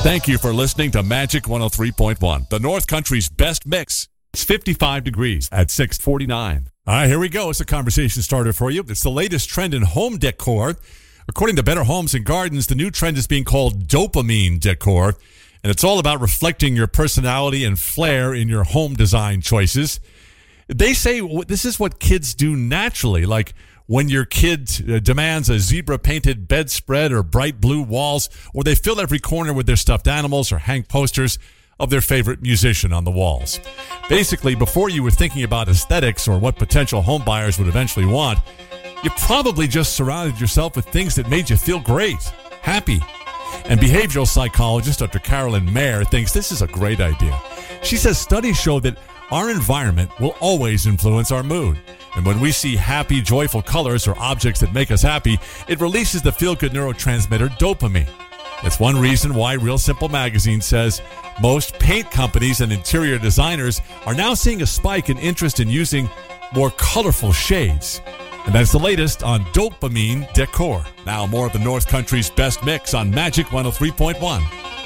Thank you for listening to Magic 103.1, the North Country's best mix. It's 55 degrees at 6:49. All right, here we go. It's a conversation starter for you. It's the latest trend in home decor. According to Better Homes and Gardens, the new trend is being called dopamine decor, and it's all about reflecting your personality and flair in your home design choices. They say this is what kids do naturally, like when your kid demands a zebra-painted bedspread or bright blue walls, or they fill every corner with their stuffed animals or hang posters of their favorite musician on the walls. Basically, before you were thinking about aesthetics or what potential home buyers would eventually want, you probably just surrounded yourself with things that made you feel great, happy. And behavioral psychologist Dr. Carolyn Mayer thinks this is a great idea. She says studies show that our environment will always influence our mood. And when we see happy, joyful colors or objects that make us happy, it releases the feel-good neurotransmitter dopamine. It's one reason why Real Simple Magazine says most paint companies and interior designers are now seeing a spike in interest in using more colorful shades. And that's the latest on dopamine decor. Now more of the North Country's best mix on Magic 103.1.